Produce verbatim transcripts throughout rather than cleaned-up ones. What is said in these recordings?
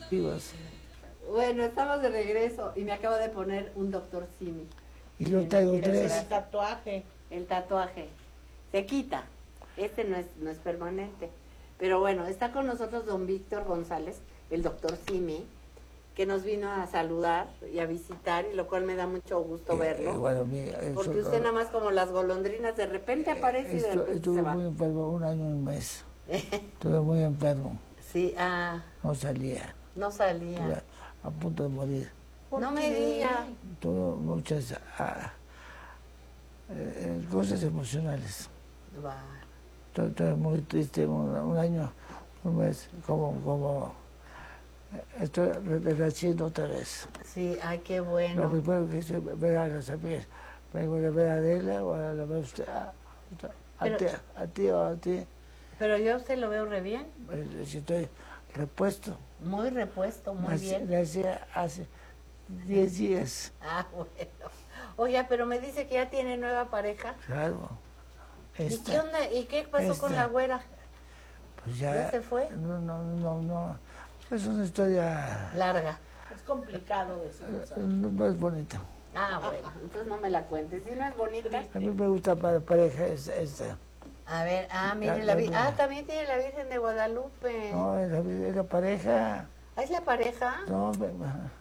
Vivos. Bueno, estamos de regreso y me acabo de poner un doctor Simi. Y yo traigo Quiero tres. hacer El tatuaje. El tatuaje. Se quita. Este no es, no es permanente. Pero bueno, está con nosotros don Víctor González, el doctor Simi, que nos vino a saludar y a visitar, y lo cual me da mucho gusto verlo. Eh, bueno, mira, eso, porque usted nada más como las golondrinas, de repente aparece y de esto, repente estuve se va. muy enfermo, un año y un mes. Estuve muy enfermo. Sí, ah, No salía. no salía. Estuve a punto de morir. No me diga. Tuve muchas ah, eh, cosas emocionales. Va. Estoy, estoy muy triste, un, un año, un mes, como, como estoy renaciendo otra vez. Sí, ay, qué Lo bueno. primero que hice ver a las amigas, vengo a ver a Adela o a la ver usted, a, a, Pero- ti, a ti o a ti, Pero yo a usted lo veo re bien. eh, si estoy repuesto. Muy repuesto, muy Nací- bien. Nací hace diez días, Ah, bueno. Oiga, pero me dice que ya tiene nueva pareja. claro. ¿Y Esta, qué onda? ¿Y qué pasó con esta. la güera? pues ya, ¿Ya se fue? No, no, no, no. Es una historia, Larga. Es complicado decir eh, eso. no, no es bonita. Ah, bueno, entonces no me la cuentes. Si no es bonita. A mí me gusta para pareja esta. esta. A ver, ah, mire La- la la- Virgen. Ah, también tiene la Virgen de Guadalupe. No, era, era pareja. ¿Ah, es la pareja? No, me-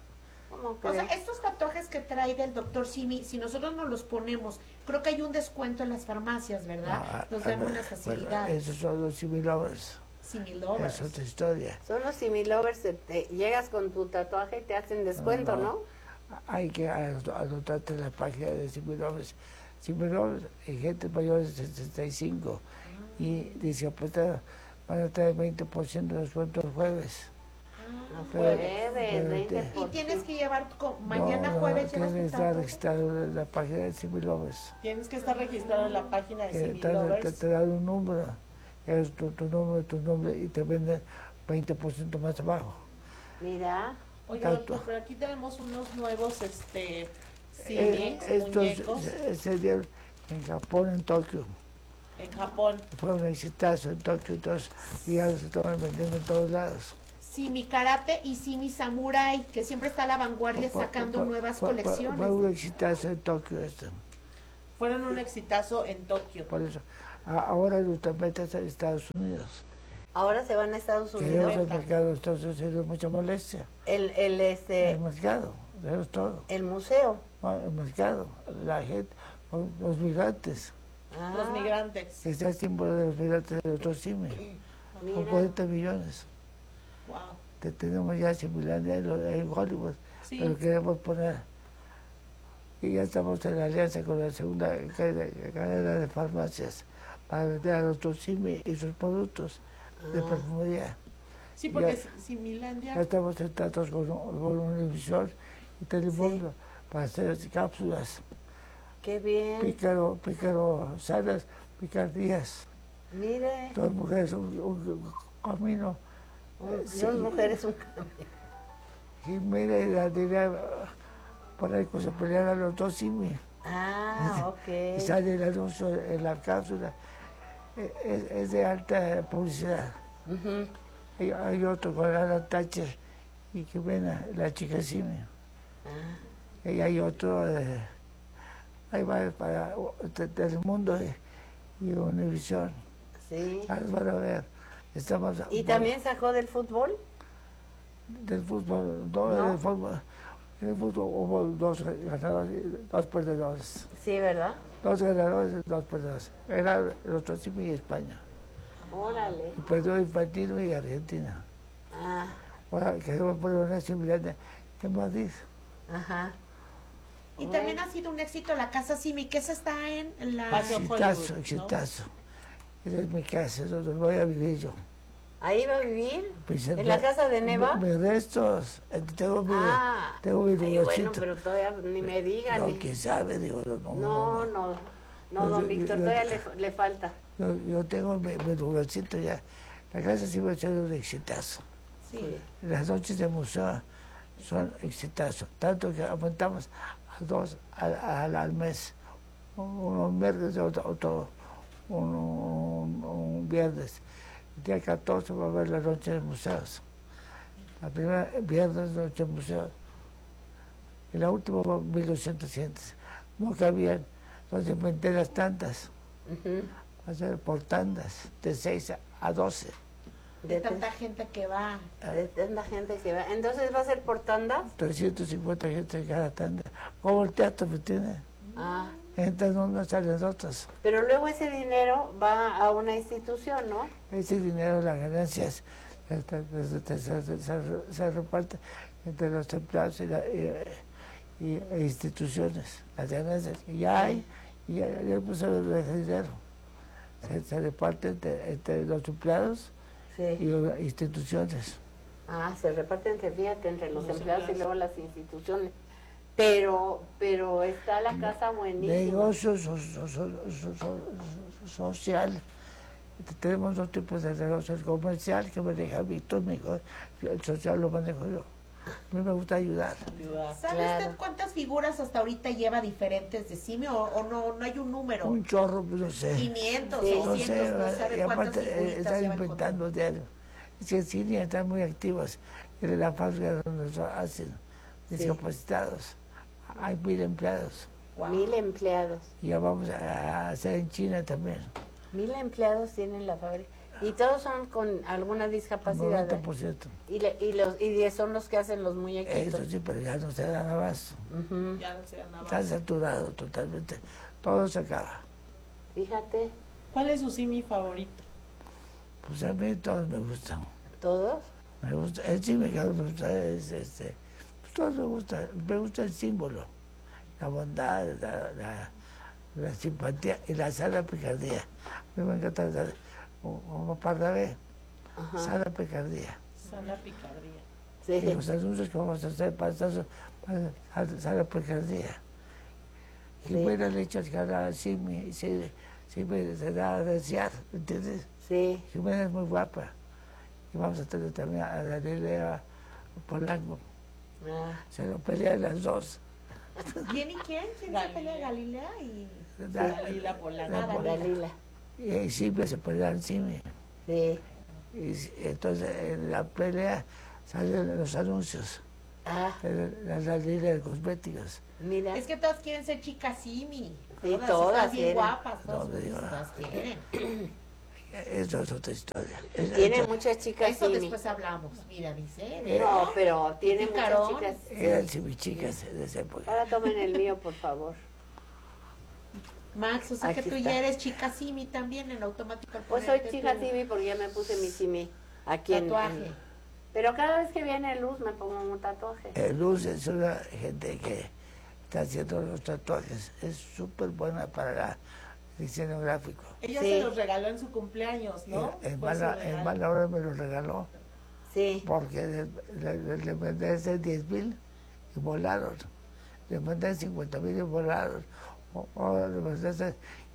¿Cómo O sea, crees? estos tatuajes que trae del doctor Simi, si nosotros nos los ponemos, creo que hay un descuento en las farmacias, ¿verdad? Ah, Nos ah, dan bueno, una facilidad. esos son los similovers. Similovers. Es otra historia. Son los similovers. te- te- llegas con tu tatuaje y te hacen descuento, No, ¿no? no. Hay que anot- anotarte en la página de similovers. Similovers y gente mayor de sesenta y cinco. Y discapacitados van a tener veinte por ciento de descuento el jueves. No Pero- puedes, pero veinte te- por Y tienes que llevar, co- No, mañana no, jueves tienes llevas que tu estar tatuaje. registrado en la página de similovers. Tienes que estar registrado en la página de Que te, te, Similovers. te dan un número, es tu, tu nombre, tu nombre, y te venden veinte por ciento más abajo. Mira. Oiga, Tanto. doctor, pero aquí tenemos unos nuevos, este, Eh, Simi, estos muñecos, se, se dieron en Japón, en Tokio. en Japón. Fue un exitazo en Tokio, entonces, y ya los estaban vendiendo en todos lados. Simi Karate y Simi Samurai, que siempre está a la vanguardia Fue- sacando fue- nuevas fue- fue- colecciones. Fue un exitazo en Tokio esto. Fueron un exitazo en Tokio. Por eso, a- ahora los metes a Estados Unidos. Ahora se van a Estados Queremos Unidos. el mercado de Estados Unidos, mucha molestia. El, el, este, El mercado, eso es todo. el museo. No, el mercado, la gente, los, los migrantes. Ah, Los migrantes. Está el símbolo de los migrantes del doctor Simi, con mira. cuarenta millones. Wow. Te tenemos ya similar en, lo- en Hollywood, Sí. pero queremos poner. Y ya estamos en alianza con la segunda cadena cadena de farmacias para vender al doctor Simi y sus productos de Ah. perfumería. Sí, porque Ya- Ya Similandia. estamos en tratos con, con Univision y Telemundo para hacer cápsulas. Qué bien. Pícaro, pícaro sanas, picardías. Mire. Dos mujeres, un, un camino. Un- eh, sí. Dos mujeres, un cambio. Y mira, y la diría por ahí que se pelearon los dos Simi. Ah, Y ok. sale el anuncio en la cápsula. Eh, Es, es de alta publicidad. Ujú. Hay, hay otro con Alan Thatcher y que ven la chica Simi. Ah, Y hay otro, eh, hay varios para de- Telemundo y, y Univision. sí. Ah, los van a ver. Estamos ¿Y también sacó del fútbol? del fútbol, no, ¿No? del fútbol. En el fútbol hubo dos ganadores y dos perdedores. Sí, ¿verdad? Dos ganadores y dos perdedores. Era el otro Simi y España. Órale. Y perdió Infantino y Argentina. Ah, Ahora queremos poner una similar en Madrid. ajá. Y también ha sido un éxito la casa Simi, que esa está en la... Paseo Exitazo, Hollywood, ¿no? exitazo. Esa es mi casa, es donde voy a vivir yo. ¿Ahí va a vivir? Pues, ¿En la casa de Neva? mi- Mis restos, eh, tengo mi, Ah. tengo mi Ay, bueno, lugarcito. pero todavía ni me diga. No, ni... quién sabe, digo, no, no, No, no. No, Yo- don yo- Víctor, yo- todavía le, le falta. Yo, yo tengo mi, mi lugarcito ya. La casa sí va a ser un exitazo. Sí. Las noches de museo son exitosos, tanto que aumentamos a dos al, al, al mes. Uno un viernes, otro, otro un, un, un viernes. El día catorce va a haber la noche de museos. La primera, viernes, noche museo. Y la última fue mil doscientas gentes. No cabían, entonces inventé las tandas. Ujú. Hacer por tandas, de seis a doce. De De tanta gente que va. De tanta gente que va. Entonces va a ser por tandas. trescientas cincuenta gente en cada tanda. Como el teatro, ¿me entiendes? Ah. Entran unas, salen otras. Pero luego ese dinero va a una institución, ¿no? Ese dinero, las ganancias, este, este, se, se- se- se reparte entre los empleados y, la- y- y- e instituciones. Las ganancias que ya hay, y ya, ya pues, se ve ese dinero. Se, se reparte entre, entre los empleados y Sí. las instituciones. Ah, se reparte entre, fíjate, entre los empleados y luego las instituciones. Pero, pero está la casa buenísima. Negocios so- so- so- so- so- social. Tenemos dos tipos de negocios. El comercial que maneja Víctor, mi hijo, el social lo manejo yo. A mí me gusta ayudar. ¿Sabe Claro. usted cuántas figuras hasta ahorita lleva diferentes de simio o, o no, no hay un número? Un chorro, pues no sé. quinientos, Sí. No seiscientos, no sé, sabe y cuántas aparte eh, figuritas están lleva el inventando diario. Es que en cine están muy activos. En la fábrica donde se hacen discapacitados. Hay mil empleados. Wow. Mil empleados. Y ya vamos a hacer en China también. Mil empleados tienen la fábrica. Y todos son con alguna El discapacidad. noventa ¿eh? por ciento. Y, le- y, los, y son los que hacen los muñequitos. Eso sí, pero ya no se dan abasto. Ujú. Ya no sé nada Está más. saturado totalmente. Todo se acaba. Fíjate, ¿Cuál es su simi favorito? Pues a mí todos me gustan. todos. Me gusta, el sí me gusta, es este, pues todos me gusta, me gusta el símbolo, la bondad, la, la, la simpatía y la sana picardía. A mí me encanta la, como Pardavé, Ajá. sana picardía. Sana picardía. Sí. Y los anuncios que vamos a hacer para estos, para sana picardía. Y Sí. buena leche al canal, sí me, sí, sí me se da a desear, ¿entiendes? Sí. Jimena es muy guapa. Y vamos a tener también a Galilea Polanco. Ah, Se lo pelean las dos. ¿Quién y quién? ¿Quién se Galilea. pelea? Galilea y... Da- Dalila Polanco. la Ah, Pol- Dalila. Y ahí Silvia se pelean Simi. Sí. Y s- entonces en la pelea salen los anuncios. Ah, de Las Dalila de cosméticos. mira. Es que todas quieren ser chicas Simi. Sí, todas, todas están bien quieren. guapas. Todas, No, me digo. todas quieren. Eso es otra historia. Es- Tiene eso- muchas chicas Eso Simi. después hablamos. Mira, dice. Eh, No, pero tiene muchas Picarón. chicas. Eran chimichicas de esa época. Ahora tomen el mío, por favor. Max, o sea que Aquí tú está. ya eres chica Simi también en automático. al Pues soy ponerte chica tu Simi porque ya me puse mi Simi aquí en, Tatuaje. en- Pero cada vez que viene Luz me pongo un tatuaje. Eh, Luz es una gente que está haciendo los tatuajes. Es súper buena para la- el diseño gráfico. Ella Sí. se los regaló en su cumpleaños, ¿no? En, en Fue su mala, regalo. en mala hora me lo regaló. Sí. Porque le, le, le mandé ese diez mil y volaron. Le mandé cincuenta mil y volaron. O- Ahora le mandé ese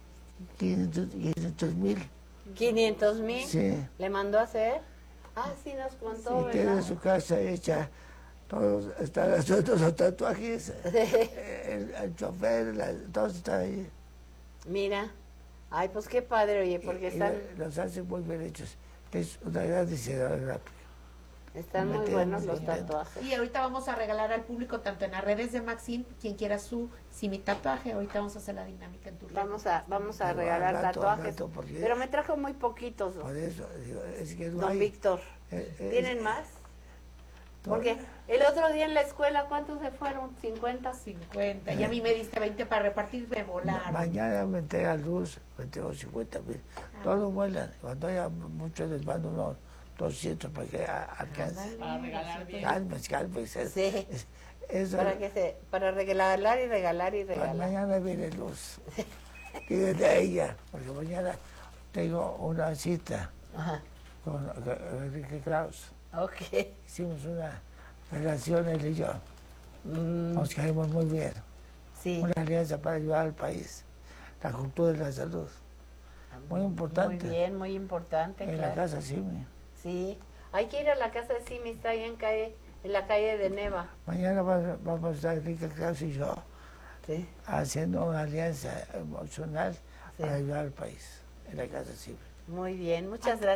quinientos mil. quinientos mil. Sí. ¿Le mandó a hacer? Ah, sí, nos contó, Y tiene ¿verdad? su casa hecha. Todos están haciendo los tatuajes. El, el chofer, la- todos están ahí. Mira. Ay, pues qué padre, oye, porque Y- y están, los hacen muy bien hechos. Es una gran diseñadora gráfica. están me muy quedé buenos muy los contento. tatuajes. Y ahorita vamos a regalar al público, tanto en las redes de Maxine, quien quiera su Simi tatuaje. Ahorita vamos a hacer la dinámica en tu red. Vamos a, vamos a Pero regalar al rato, al tatuajes. rato, porque- Pero me trajo muy poquitos, Por eso, digo, es que no don hay. Víctor. eh, eh, ¿Tienen más? no, Porque el otro día en la escuela, ¿cuántos se fueron? ¿cincuenta? cincuenta. Y a mí me diste veinte para repartir, me volaron. Mañana me entrega luz, me entrego cincuenta mil. Todos vuelan. Cuando haya muchos les mando unos doscientos para que a- alcance. Para regalar bien. Calmes, calmes. es- Sí. es- eso- Para que se, para regalar y regalar y pues regalar. mañana viene luz. Dígale a ella, porque mañana tengo una cita Ajá. con con Enrique Kraus. Ok. Hicimos una relación él y yo. Mm, Nos caímos muy bien. sí. Una alianza para ayudar al país. La cultura y la salud. Muy importante. Muy bien, muy importante, En la claro. casa sí. Sí. Hay que ir a la casa de Simi, está ahí en, calle, en la calle de Neva. Mañana va- vamos a estar Enrique Kraus y yo Sí. haciendo una alianza emocional Sí. para ayudar al país. En la casa sí. Muy bien, muchas gracias.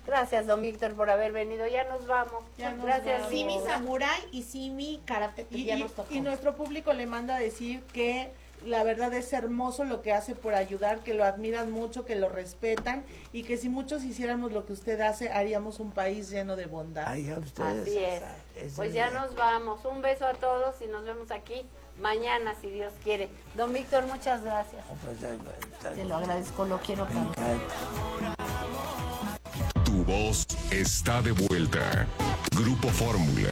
Gracias, don Víctor, por haber venido. Ya nos vamos. Ya nos Gracias, vamos. Simi Simi. Samurai y Simi Karate, que Y, ya y- nos tocó. y nuestro público le manda a decir que la verdad es hermoso lo que hace por ayudar, que lo admiran mucho, que lo respetan y que si muchos hiciéramos lo que usted hace, haríamos un país lleno de bondad. Ay, a ustedes. Así es. Esa Pues es ya la- nos vamos. Un beso a todos y nos vemos aquí mañana, si Dios quiere. Don Víctor, muchas gracias. Pues, eh, eh, Te lo agradezco, lo quiero me tanto. encanta. Tu voz está de vuelta. Grupo Fórmula.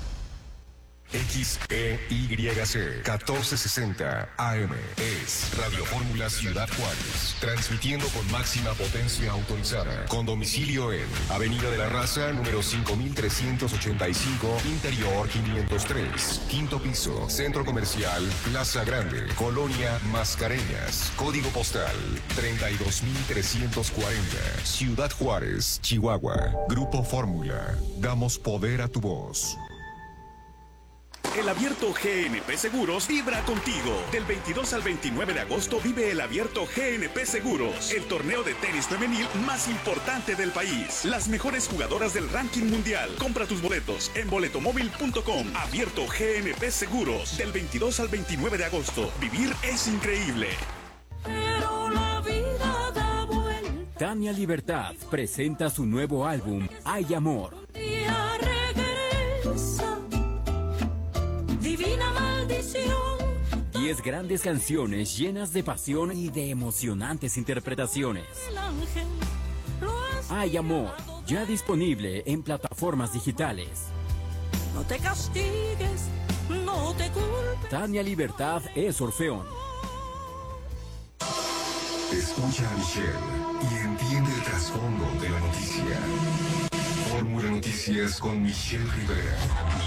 X E Y C catorce sesenta A M es Radio Fórmula Ciudad Juárez, transmitiendo con máxima potencia autorizada, con domicilio en Avenida de la Raza, número cinco mil trescientos ochenta y cinco, Interior quinientos tres, quinto piso, Centro Comercial Plaza Grande, Colonia Mascareñas, código postal treinta y dos mil trescientos cuarenta, Ciudad Juárez, Chihuahua. Grupo Fórmula, damos poder a tu voz. El Abierto G N P Seguros vibra contigo. Del veintidós al veintinueve de agosto vive el Abierto G N P Seguros, el torneo de tenis femenil más importante del país. Las mejores jugadoras del ranking mundial. Compra tus boletos en boletomóvil punto com. Abierto G N P Seguros, del veintidós al veintinueve de agosto. Vivir es increíble. Pero la vida da vuelta. Tania Libertad presenta su nuevo álbum, Hay Amor. Día regresa. Divina maldición. Diez grandes canciones llenas de pasión y de emocionantes interpretaciones. El ángel lo has Hay Amor, ya disponible en plataformas digitales. No te castigues, no te culpes. Tania Libertad es Orfeón. Escucha a Michelle y entiende el trasfondo de la noticia. Fórmula Noticias con Michelle Rivera.